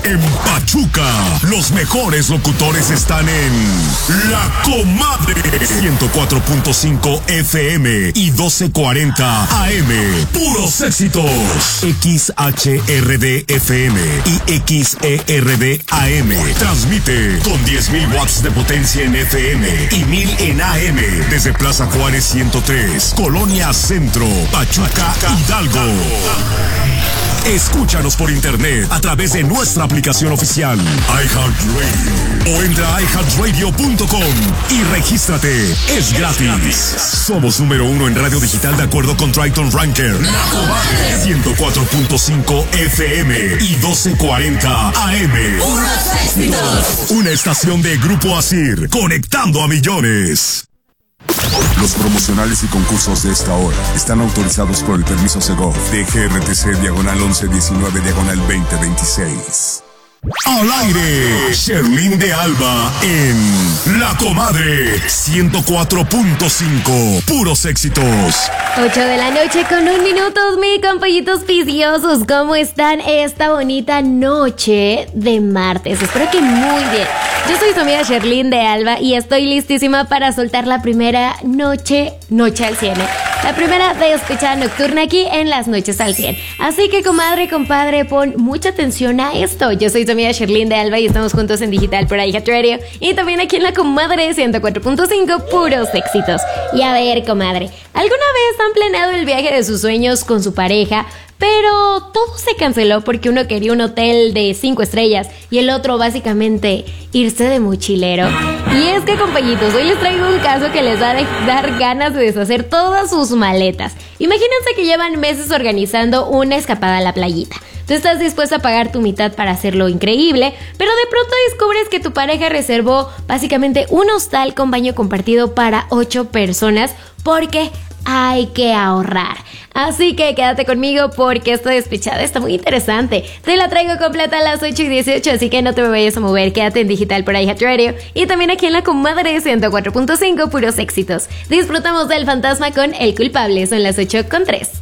En Pachuca, los mejores locutores están en La Comadre. 104.5 FM y 1240 AM. Puros éxitos. XHRD FM y XERD AM. Transmite con 10.000 watts de potencia en FM y 1.000 en AM. Desde Plaza Juárez 103, Colonia Centro, Pachuca, Hidalgo. Escúchanos por internet a través de nuestra aplicación oficial iHeartRadio o entra a iHeartRadio.com y regístrate. Es gratis. Somos número 1 en radio digital de acuerdo con Triton Ranker. 104.5 FM y 1240 AM. Puros éxitos. Una estación de Grupo Asir, conectando a millones. Los promocionales y concursos de esta hora están autorizados por el permiso Segov de GRTC /1119/2026. Al aire, Sherlyn de Alba en La Comadre 104.5, puros éxitos. 8 de la noche con 1 minuto, mis compañitos viciosos. ¿Cómo están esta bonita noche de martes? Espero que muy bien. Yo soy su amiga Sherlyn de Alba y estoy listísima para soltar la primera noche al 100. La primera despechada nocturna aquí en las noches al 100. Así que, comadre, compadre, pon mucha atención a esto. Yo soy tu amiga Sherlyn de Alba y estamos juntos en digital por iHeartRadio y también aquí en La Comadre 104.5, puros éxitos. Y a ver, comadre, ¿alguna vez han planeado el viaje de sus sueños con su pareja, pero todo se canceló porque uno quería un hotel de 5 estrellas y el otro básicamente irse de mochilero? Y es que, compañitos, hoy les traigo un caso que les va a dar ganas de deshacer todas sus maletas. Imagínense que llevan meses organizando una escapada a la playita. Tú estás dispuesto a pagar tu mitad para hacerlo increíble, pero de pronto descubres que tu pareja reservó básicamente un hostal con baño compartido para 8 personas porque hay que ahorrar. Así que quédate conmigo porque esta despechada está muy interesante. Te la traigo completa a las 8:18, así que no te me vayas a mover. Quédate en digital por iHeartRadio y también aquí en La Comadre 104.5, puros éxitos. Disfrutamos del fantasma con El Culpable. Son las 8:03.